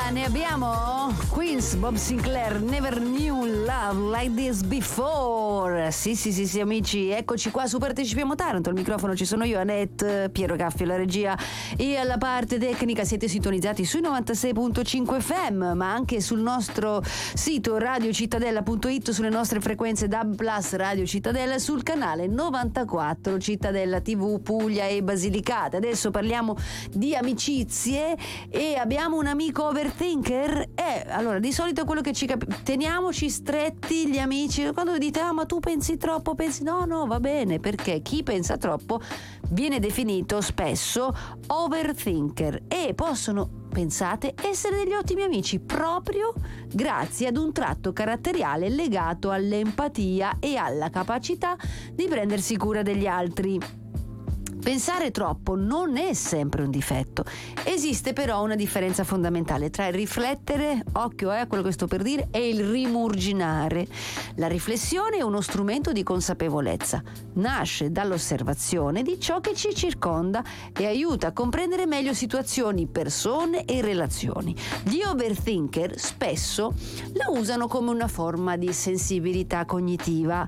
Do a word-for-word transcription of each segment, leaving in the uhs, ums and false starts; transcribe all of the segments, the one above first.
ne abbiamo? Queens, Bob Sinclair, Never Knew Love Like This Before. Sì, sì, sì, sì, amici, eccoci qua su Partecipiamo Taranto. Al microfono ci sono io, Annette, Piero Caffio alla regia e alla parte tecnica. Siete sintonizzati sui novantasei virgola cinque F M, ma anche sul nostro sito radiocittadella punto it, sulle nostre frequenze D A B plus Radio Cittadella e sul canale novantaquattro Cittadella tivù Puglia e Basilicata. Adesso parliamo di amicizie e abbiamo un amico overthinker. Eh, allora, di solito quello che ci cap- teniamoci stretti gli amici. Quando dite ah ma tu pensi troppo, pensi no no va bene, perché chi pensa troppo viene definito spesso overthinker e possono, pensate, essere degli ottimi amici proprio grazie ad un tratto caratteriale legato all'empatia e alla capacità di prendersi cura degli altri. Pensare troppo non è sempre un difetto. Esiste però una differenza fondamentale tra il riflettere, occhio eh, a quello che sto per dire, e il rimurginare. La riflessione è uno strumento di consapevolezza. Nasce dall'osservazione di ciò che ci circonda e aiuta a comprendere meglio situazioni, persone e relazioni. Gli overthinker spesso la usano come una forma di sensibilità cognitiva,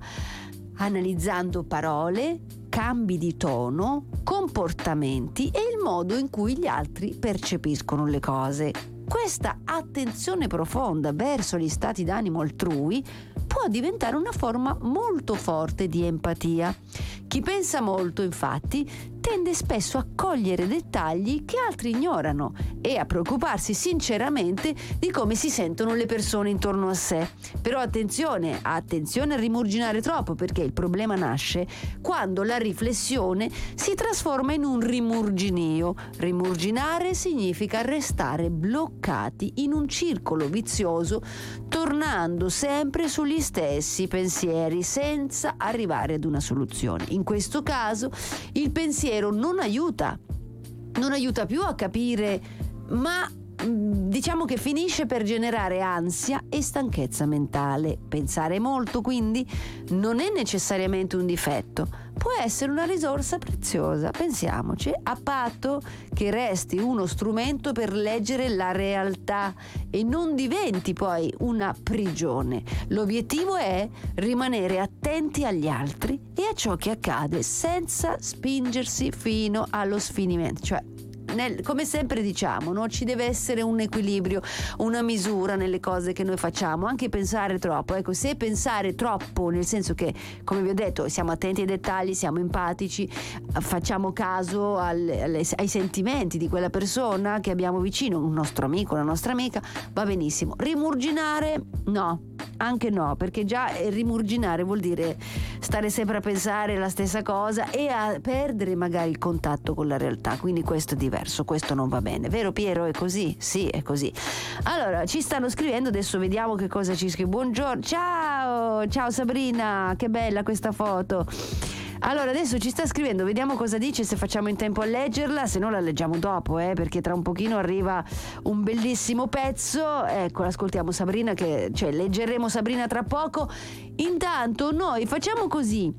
analizzando parole, cambi di tono, comportamenti e il modo in cui gli altri percepiscono le cose. Questa attenzione profonda verso gli stati d'animo altrui può diventare una forma molto forte di empatia. Chi pensa molto, infatti, tende spesso a cogliere dettagli che altri ignorano e a preoccuparsi sinceramente di come si sentono le persone intorno a sé. Però attenzione, attenzione a rimurginare troppo, perché il problema nasce quando la riflessione si trasforma in un rimurginio. Rimurginare significa restare bloccati in un circolo vizioso, tornando sempre sugli stessi pensieri senza arrivare ad una soluzione. In questo caso il pensiero non aiuta, non aiuta più a capire, ma diciamo che finisce per generare ansia e stanchezza mentale. Pensare molto, quindi, non è necessariamente un difetto, può essere una risorsa preziosa, pensiamoci, a patto che resti uno strumento per leggere la realtà e non diventi poi una prigione. L'obiettivo è rimanere attenti agli altri e a ciò che accade senza spingersi fino allo sfinimento, cioè Nel, come sempre diciamo, no? Ci deve essere un equilibrio, una misura nelle cose che noi facciamo, anche pensare troppo. Ecco, se pensare troppo, nel senso che, come vi ho detto, siamo attenti ai dettagli, siamo empatici, facciamo caso alle, alle, ai sentimenti di quella persona che abbiamo vicino, un nostro amico, una nostra amica, va benissimo. Rimurginare, no, anche no, perché già rimurginare vuol dire stare sempre a pensare la stessa cosa e a perdere magari il contatto con la realtà, quindi questo è diverso, questo non va bene, vero Piero? È così? Sì, è così. Allora, ci stanno scrivendo, adesso vediamo che cosa ci scrive. Buongiorno, ciao, ciao Sabrina, che bella questa foto. Allora, adesso ci sta scrivendo, vediamo cosa dice, se facciamo in tempo a leggerla, se no la leggiamo dopo, eh, perché tra un pochino arriva un bellissimo pezzo. Ecco, ascoltiamo Sabrina, che cioè leggeremo Sabrina tra poco. Intanto noi facciamo così,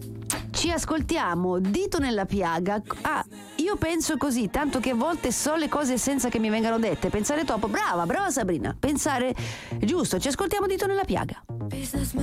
ci ascoltiamo Dito nella piaga. Ah, io penso così, tanto che a volte so le cose senza che mi vengano dette. Pensare troppo, brava, brava Sabrina, pensare giusto. Ci ascoltiamo Dito nella piaga.